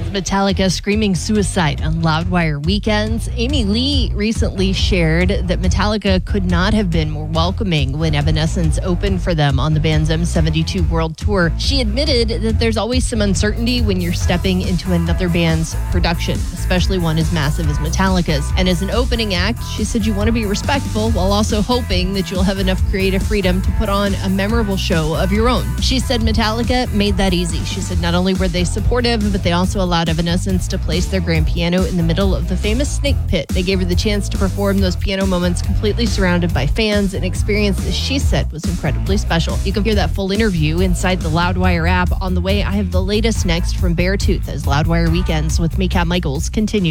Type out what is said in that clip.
Metallica screaming suicide on Loudwire weekends. Amy Lee recently shared that Metallica could not have been more welcoming when Evanescence opened for them on the band's M72 World Tour. She admitted that there's always some uncertainty when you're stepping into another band's production, especially one as massive as Metallica's. And as an opening act, she said you want to be respectful while also hoping that you'll have enough creative freedom to put on a memorable show of your own. She said Metallica made that easy. She said not only were they supportive, but they also allowed Evanescence to place their grand piano in the middle of the famous Snake Pit. They gave her the chance to perform those piano moments completely surrounded by fans, an experience that she said was incredibly special. You can hear that full interview inside the Loudwire app. On the way, I have the latest next from Beartooth as Loudwire Weekends with me, Kat Michaels, continue.